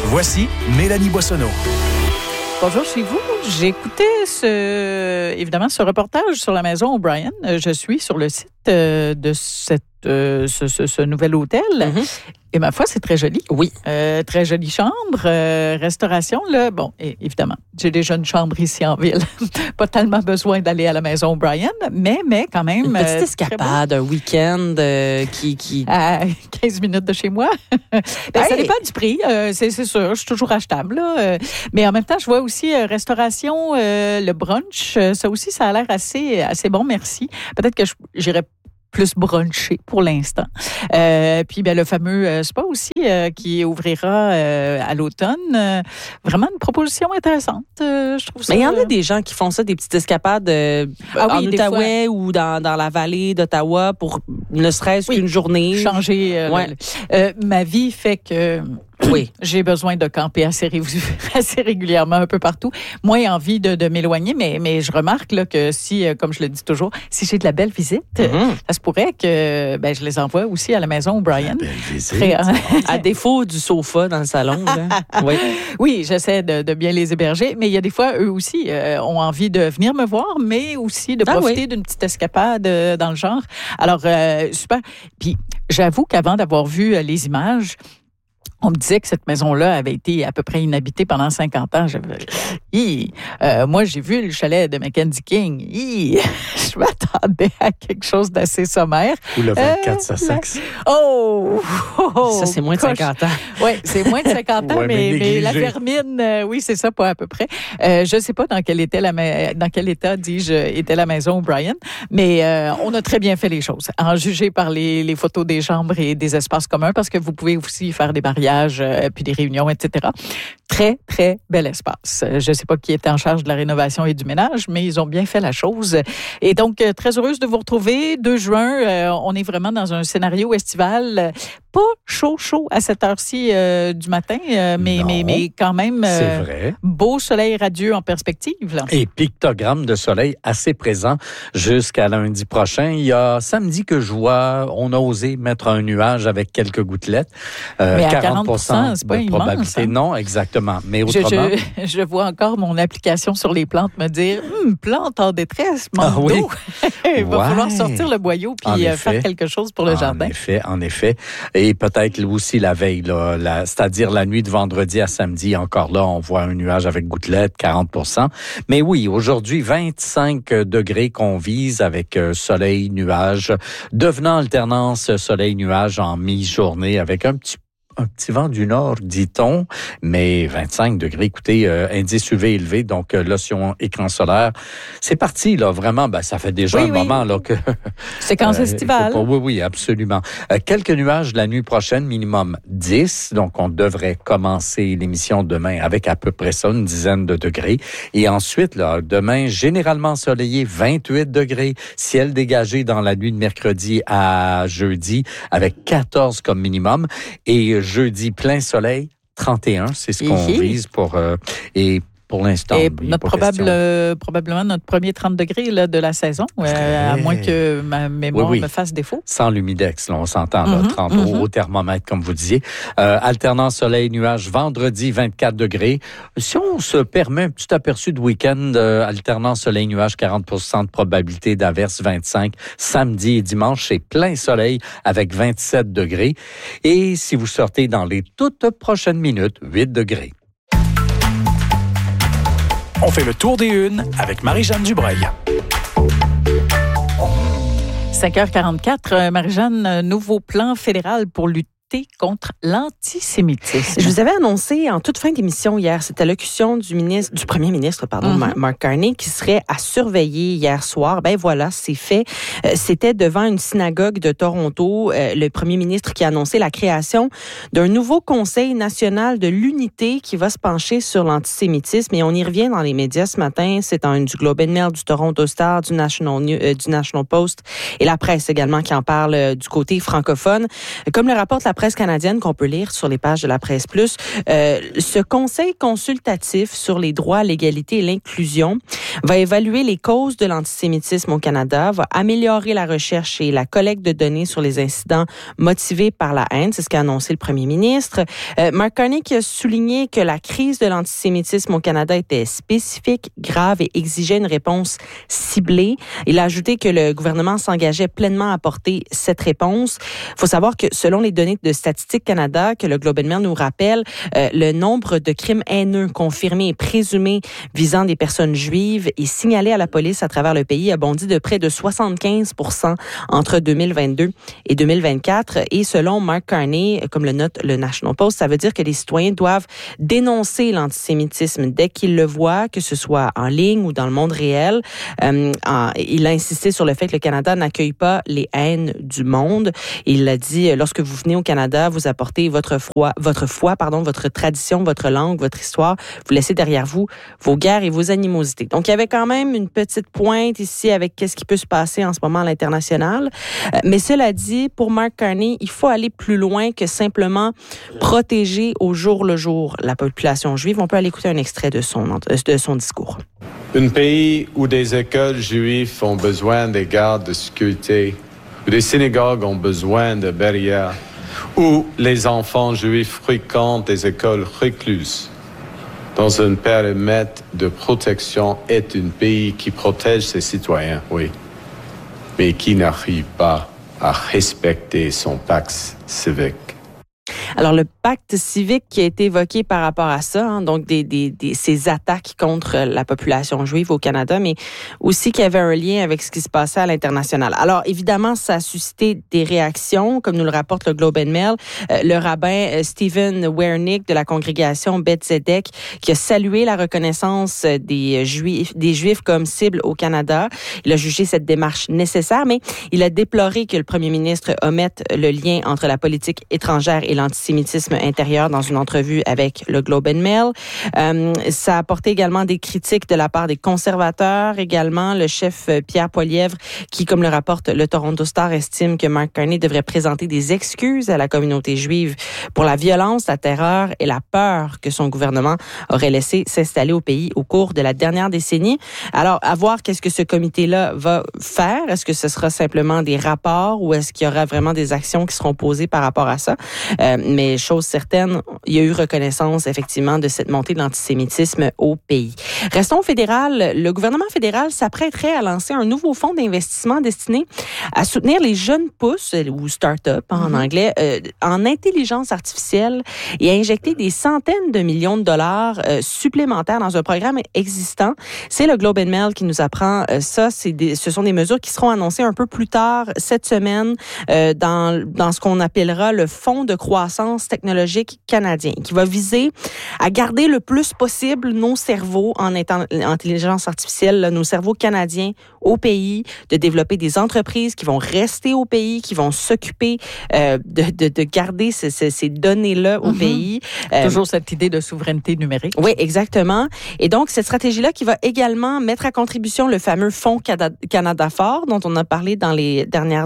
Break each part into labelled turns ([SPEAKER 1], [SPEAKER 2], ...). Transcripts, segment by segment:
[SPEAKER 1] Voici Mélanie Boissonneau.
[SPEAKER 2] Bonjour chez vous. J'ai écouté ce reportage sur la maison O'Brien. Je suis sur le site de ce nouvel hôtel. Mm-hmm. Et ma foi, c'est très joli.
[SPEAKER 3] Oui.
[SPEAKER 2] Très jolie chambre. Restauration, là. Bon, évidemment, j'ai déjà une chambre ici en ville. Pas tellement besoin d'aller à la maison O'Brien, mais quand même...
[SPEAKER 3] Une petite escapade, un week-end qui...
[SPEAKER 2] À 15 minutes de chez moi. Ça dépend du prix, c'est sûr. Je suis toujours achetable, là. Mais en même temps, je vois aussi restauration, le brunch. Ça aussi, ça a l'air assez bon, merci. Peut-être que j'irais plus brunché pour l'instant. Puis le fameux spa aussi qui ouvrira à l'automne. Vraiment une proposition intéressante, je trouve ça.
[SPEAKER 3] Mais il y en a des gens qui font ça, des petites escapades en Outaouais ou dans la vallée d'Ottawa pour ne serait-ce qu'une journée.
[SPEAKER 2] Changer. Ma vie fait que... Oui, j'ai besoin de camper assez régulièrement un peu partout. Moins envie de m'éloigner, mais je remarque là, que si, comme je le dis toujours, si j'ai de la belle visite, ça se pourrait que je les envoie aussi à la maison O'Brien.
[SPEAKER 3] À défaut du sofa dans le salon. Là.
[SPEAKER 2] Oui, j'essaie de bien les héberger, mais il y a des fois, eux aussi, ont envie de venir me voir, mais aussi de profiter d'une petite escapade dans le genre. Alors, super. Puis, j'avoue qu'avant d'avoir vu les images, on me disait que cette maison-là avait été à peu près inhabitée pendant 50 ans. Moi, j'ai vu le chalet de Mackenzie King. Je m'attendais à quelque chose d'assez sommaire.
[SPEAKER 4] Ou le 24 Sussex.
[SPEAKER 2] Ça,
[SPEAKER 3] c'est moins de 50 ans.
[SPEAKER 2] Oui, c'est moins de 50 ans, mais la vermine, oui, c'est ça, pas à peu près. Je ne sais pas dans quel état, dis-je, était la maison O'Brien, mais on a très bien fait les choses. En juger par les photos des chambres et des espaces communs, parce que vous pouvez aussi faire des mariages puis des réunions, etc. Très, très bel espace. Je ne sais pas qui était en charge de la rénovation et du ménage, mais ils ont bien fait la chose. Et donc, très heureuse de vous retrouver. 2 juin, on est vraiment dans un scénario estival. Pas chaud à cette heure-ci du matin, mais quand même
[SPEAKER 4] c'est vrai.
[SPEAKER 2] Beau soleil radieux en perspective. Là.
[SPEAKER 4] Et pictogramme de soleil assez présent jusqu'à lundi prochain. Il y a samedi que je vois, on a osé mettre un nuage avec quelques gouttelettes.
[SPEAKER 2] Mais à 40%, c'est pas
[SPEAKER 4] de
[SPEAKER 2] immense.
[SPEAKER 4] Probabilité.
[SPEAKER 2] Hein?
[SPEAKER 4] Non, exactement. Mais autrement...
[SPEAKER 2] Je vois encore mon application sur les plantes me dire « Plante en détresse, manque d'eau. » Il va falloir sortir le boyau puis faire quelque chose pour le jardin.
[SPEAKER 4] En effet. Et peut-être aussi la veille, là, c'est-à-dire la nuit de vendredi à samedi, encore là, on voit un nuage avec gouttelettes, 40%. Mais oui, aujourd'hui, 25 degrés qu'on vise avec soleil, nuage, devenant alternance soleil-nuage en mi-journée avec un petit vent du nord, dit-on, mais 25 degrés, écoutez, indice UV élevé, donc lotion écran solaire. C'est parti, là, vraiment, ça fait déjà un moment là que...
[SPEAKER 2] Séquence estivale.
[SPEAKER 4] Oui, absolument. Quelques nuages la nuit prochaine, minimum 10, donc on devrait commencer l'émission demain avec à peu près ça, une dizaine de degrés. Et ensuite, là, demain, généralement ensoleillé, 28 degrés, ciel dégagé dans la nuit de mercredi à jeudi, avec 14 comme minimum, et jeudi, plein soleil, 31, c'est ce qu'on vise pour l'instant.
[SPEAKER 2] Et probablement notre premier 30 degrés là, de la saison, à moins que ma mémoire me fasse défaut.
[SPEAKER 4] Sans l'humidex, là, on s'entend, là, 30 au thermomètre, comme vous disiez. Alternance soleil-nuage, vendredi, 24 degrés. Si on se permet un petit aperçu de week-end, alternance soleil-nuage, 40% de probabilité d'averse, 25. Samedi et dimanche, c'est plein soleil avec 27 degrés. Et si vous sortez dans les toutes prochaines minutes, 8 degrés.
[SPEAKER 1] On fait le tour des unes avec Marie-Jeanne Dubreuil.
[SPEAKER 2] 5h44, Marie-Jeanne, nouveau plan fédéral pour lutter contre l'antisémitisme.
[SPEAKER 3] Je vous avais annoncé en toute fin d'émission hier cette allocution du premier ministre, Mark Carney, qui serait à surveiller hier soir. Voilà, c'est fait. C'était devant une synagogue de Toronto, le premier ministre qui a annoncé la création d'un nouveau Conseil national de l'unité qui va se pencher sur l'antisémitisme. Et on y revient dans les médias ce matin. C'est dans du Globe and Mail, du Toronto Star, du National Post et la presse également qui en parle du côté francophone. Comme le rapporte la presse canadienne qu'on peut lire sur les pages de la Presse Plus. Ce conseil consultatif sur les droits, l'égalité et l'inclusion va évaluer les causes de l'antisémitisme au Canada, va améliorer la recherche et la collecte de données sur les incidents motivés par la haine. C'est ce qu'a annoncé le premier ministre. Mark Carney qui a souligné que la crise de l'antisémitisme au Canada était spécifique, grave et exigeait une réponse ciblée. Il a ajouté que le gouvernement s'engageait pleinement à apporter cette réponse. Il faut savoir que selon les données de Statistique Canada, que le Globe and Mail nous rappelle, le nombre de crimes haineux confirmés et présumés visant des personnes juives et signalés à la police à travers le pays a bondi de près de 75% entre 2022 et 2024. Et selon Mark Carney, comme le note le National Post, ça veut dire que les citoyens doivent dénoncer l'antisémitisme dès qu'ils le voient, que ce soit en ligne ou dans le monde réel. Il a insisté sur le fait que le Canada n'accueille pas les haines du monde. Il a dit, lorsque vous venez au Canada, vous apportez votre foi, votre tradition, votre langue, votre histoire. Vous laissez derrière vous vos guerres et vos animosités. Donc, il y avait quand même une petite pointe ici avec qu'est-ce qui peut se passer en ce moment à l'international. Mais cela dit, pour Mark Carney, il faut aller plus loin que simplement protéger au jour le jour la population juive. On peut aller écouter un extrait de son discours.
[SPEAKER 5] Un pays où des écoles juives ont besoin des gardes de sécurité, où des synagogues ont besoin de barrières, où les enfants juifs fréquentent des écoles recluses, dans un périmètre de protection, est un pays qui protège ses citoyens, oui, mais qui n'arrive pas à respecter son pacte civique.
[SPEAKER 3] Alors, le pacte civique qui a été évoqué par rapport à ça, donc ces attaques contre la population juive au Canada, mais aussi qu'il y avait un lien avec ce qui se passait à l'international. Alors, évidemment, ça a suscité des réactions, comme nous le rapporte le Globe and Mail. Le rabbin Stephen Wernick de la congrégation Beth Tzedek, qui a salué la reconnaissance des Juifs comme cible au Canada. Il a jugé cette démarche nécessaire, mais il a déploré que le premier ministre omette le lien entre la politique étrangère et l'antisémitisme intérieur dans une entrevue avec le Globe and Mail. Ça a apporté également des critiques de la part des conservateurs. Également, le chef Pierre Poilievre, qui, comme le rapporte le Toronto Star, estime que Mark Carney devrait présenter des excuses à la communauté juive pour la violence, la terreur et la peur que son gouvernement aurait laissé s'installer au pays au cours de la dernière décennie. Alors, à voir qu'est-ce que ce comité-là va faire. Est-ce que ce sera simplement des rapports ou est-ce qu'il y aura vraiment des actions qui seront posées par rapport à ça? Mais chose certaine, il y a eu reconnaissance effectivement de cette montée de l'antisémitisme au pays. Restons au fédéral. Le gouvernement fédéral s'apprêterait à lancer un nouveau fonds d'investissement destiné à soutenir les jeunes pousses ou start-up en anglais en intelligence artificielle et à injecter des centaines de millions de dollars supplémentaires dans un programme existant. C'est le Globe and Mail qui nous apprend ça. Ce sont des mesures qui seront annoncées un peu plus tard cette semaine dans ce qu'on appellera le Fonds de croissance technologique canadien, qui va viser à garder le plus possible nos cerveaux en intelligence artificielle, nos cerveaux canadiens au pays, de développer des entreprises qui vont rester au pays, qui vont s'occuper de garder ces données-là au pays.
[SPEAKER 2] Toujours cette idée de souveraineté numérique.
[SPEAKER 3] Oui, exactement. Et donc, cette stratégie-là qui va également mettre à contribution le fameux Fonds Canada Fort, dont on a parlé dans les dernières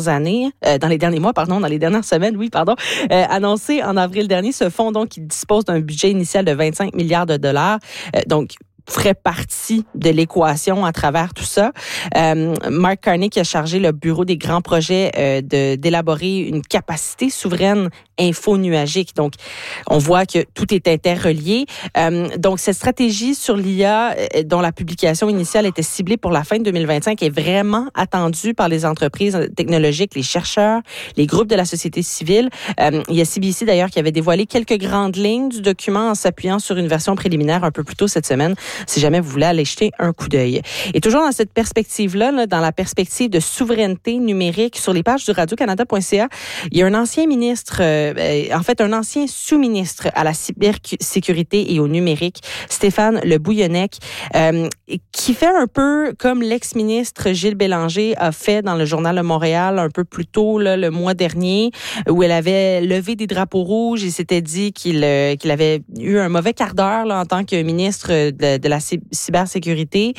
[SPEAKER 3] semaines, annoncé en avril dernier. Ce fonds, donc, qui dispose d'un budget initial de 25 milliards de dollars. Donc, ferait partie de l'équation à travers tout ça. Mark Carney qui a chargé le bureau des grands projets d'élaborer une capacité souveraine info-nuagique. Donc, on voit que tout est interrelié. Donc, cette stratégie sur l'IA, dont la publication initiale était ciblée pour la fin de 2025, est vraiment attendue par les entreprises technologiques, les chercheurs, les groupes de la société civile. Il y a CBC d'ailleurs qui avait dévoilé quelques grandes lignes du document en s'appuyant sur une version préliminaire un peu plus tôt cette semaine, si jamais vous voulez aller jeter un coup d'œil. Et toujours dans cette perspective-là, dans la perspective de souveraineté numérique, sur les pages du radiocanada.ca, il y a un ancien ministre, un ancien sous-ministre à la cybersécurité et au numérique, Stéphane Le Bouillonnec, qui fait un peu comme l'ex-ministre Gilles Bélanger a fait dans le Journal de Montréal un peu plus tôt, le mois dernier, où elle avait levé des drapeaux rouges et s'était dit qu'il avait eu un mauvais quart d'heure en tant que ministre de de la cybersécurité.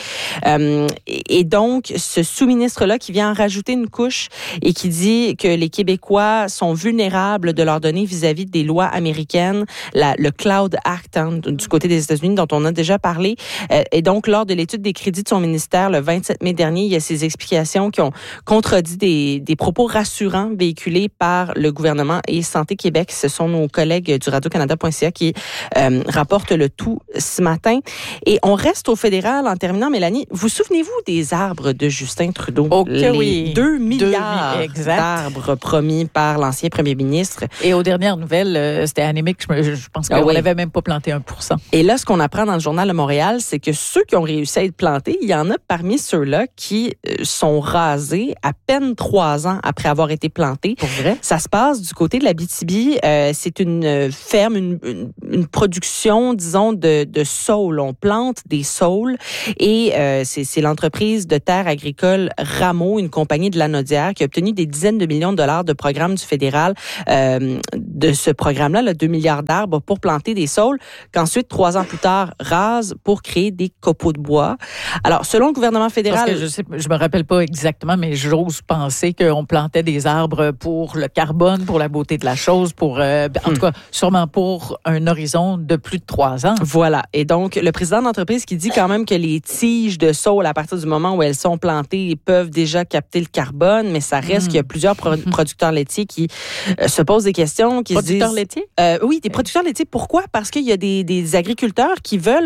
[SPEAKER 3] Et donc, ce sous-ministre-là qui vient en rajouter une couche et qui dit que les Québécois sont vulnérables de leurs données vis-à-vis des lois américaines, le Cloud Act du côté des États-Unis dont on a déjà parlé. Et donc, lors de l'étude des crédits de son ministère le 27 mai dernier, il y a ces explications qui ont contredit des propos rassurants véhiculés par le gouvernement et Santé Québec. Ce sont nos collègues du Radio-Canada.ca qui rapportent le tout ce matin. Et on reste au fédéral en terminant, Mélanie. Vous souvenez-vous des arbres de Justin Trudeau?
[SPEAKER 2] Les
[SPEAKER 3] 2 milliards d'arbres promis par l'ancien premier ministre.
[SPEAKER 2] Et aux dernières nouvelles, c'était anémique. Je pense qu'on n'avait même pas planté 1%.
[SPEAKER 3] Et là, ce qu'on apprend dans le Journal de Montréal, c'est que ceux qui ont réussi à être plantés, il y en a parmi ceux-là qui sont rasés à peine 3 ans après avoir été plantés.
[SPEAKER 2] Pour vrai?
[SPEAKER 3] Ça se passe du côté de l'Abitibi. C'est une ferme, une production, disons, de saules. On plante des saules et c'est l'entreprise de terre agricole Rameau, une compagnie de Lanaudière, qui a obtenu des dizaines de millions de dollars de programme du fédéral, de ce programme-là, le 2 milliards d'arbres pour planter des saules, qu'ensuite, 3 ans plus tard, rase pour créer des copeaux de bois. Alors, selon le gouvernement fédéral...
[SPEAKER 2] Parce que je me rappelle pas exactement, mais j'ose penser qu'on plantait des arbres pour le carbone, pour la beauté de la chose, pour, en tout cas, sûrement pour un horizon de plus de 3 ans.
[SPEAKER 3] Voilà. Et donc, le président d'entreprise qui dit quand même que les tiges de saules, à partir du moment où elles sont plantées, peuvent déjà capter le carbone, mais ça reste qu'il y a plusieurs producteurs laitiers qui se posent des questions, qui
[SPEAKER 2] producteurs
[SPEAKER 3] se disent...
[SPEAKER 2] laitiers?
[SPEAKER 3] Oui, des producteurs laitiers. Pourquoi? Parce qu'il y a des agriculteurs qui veulent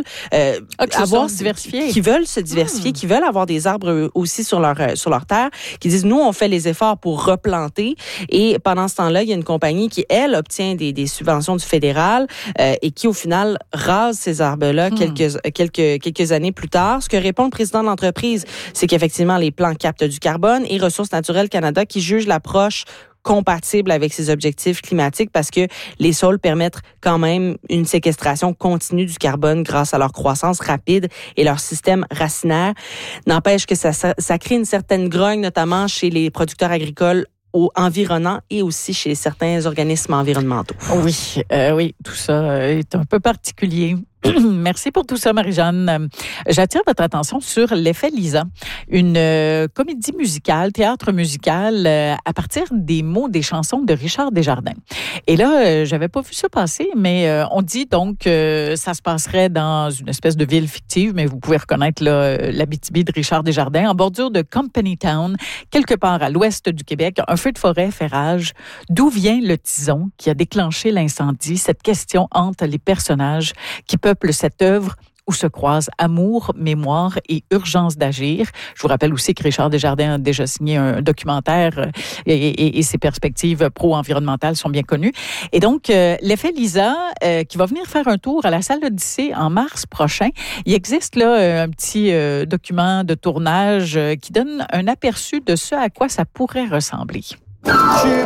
[SPEAKER 2] qui
[SPEAKER 3] veulent se diversifier, qui veulent avoir des arbres aussi sur leur terre, qui disent, nous, on fait les efforts pour replanter. Et pendant ce temps-là, il y a une compagnie qui, elle, obtient des subventions du fédéral et qui, au final, rase ces arbres-là quelques années plus tard. Ce que répond le président de l'entreprise, c'est qu'effectivement, les plants captent du carbone et Ressources naturelles Canada qui juge l'approche compatible avec ses objectifs climatiques parce que les saules permettent quand même une séquestration continue du carbone grâce à leur croissance rapide et leur système racinaire. N'empêche que ça crée une certaine grogne, notamment chez les producteurs agricoles environnants et aussi chez certains organismes environnementaux.
[SPEAKER 2] Oui, tout ça est un peu particulier. Merci pour tout ça, Marie-Jeanne. J'attire votre attention sur l'effet Lisa, une comédie musicale, théâtre musical à partir des mots des chansons de Richard Desjardins. Et là, j'avais pas vu ça passer, mais on dit donc que ça se passerait dans une espèce de ville fictive, mais vous pouvez reconnaître l'Abitibi de Richard Desjardins, en bordure de Company Town, quelque part à l'ouest du Québec. Un feu de forêt fait rage. D'où vient le tison qui a déclenché l'incendie? Cette question hante les personnages qui peuplent cette œuvre où se croisent amour, mémoire et urgence d'agir. Je vous rappelle aussi que Richard Desjardins a déjà signé un documentaire et ses perspectives pro-environnementales sont bien connues. Et donc, l'effet Lisa, qui va venir faire un tour à la salle Odyssée en mars prochain. Il existe là un petit document de tournage qui donne un aperçu de ce à quoi ça pourrait ressembler.